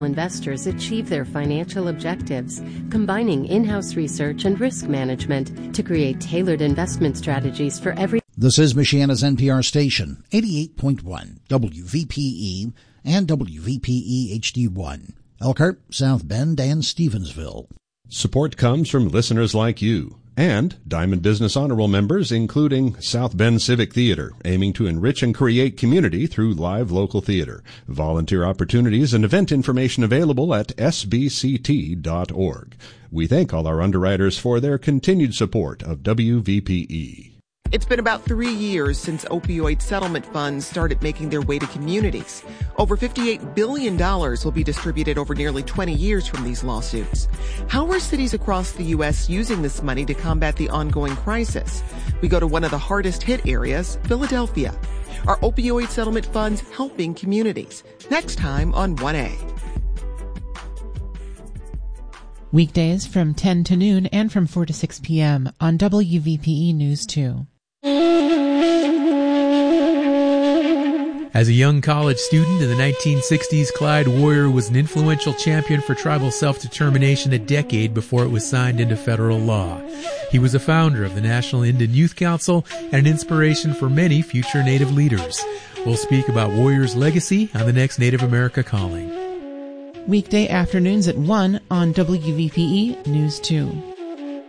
investors achieve their financial objectives, combining in-house research and risk management to create tailored investment strategies for every. This is Michiana's NPR station, 88.1 WVPE and WVPE HD1, Elkhart, South Bend, and Stevensville. Support comes from listeners like you and Diamond Business Honor Roll members, including South Bend Civic Theater, aiming to enrich and create community through live local theater. Volunteer opportunities and event information available at sbct.org. We thank all our underwriters for their continued support of WVPE. It's been about 3 years since opioid settlement funds started making their way to communities. Over $58 billion will be distributed over nearly 20 years from these lawsuits. How are cities across the U.S. using this money to combat the ongoing crisis? We go to one of the hardest hit areas, Philadelphia. Are opioid settlement funds helping communities? Next time on 1A. Weekdays from 10 to noon and from 4 to 6 p.m. on WVPE News 2. As a young college student in the 1960s, Clyde Warrior was an influential champion for tribal self-determination a decade before it was signed into federal law. He was a founder of the National Indian Youth Council and an inspiration for many future Native leaders. We'll speak about Warrior's legacy on the next Native America Calling. Weekday afternoons at 1 on WVPE News 2.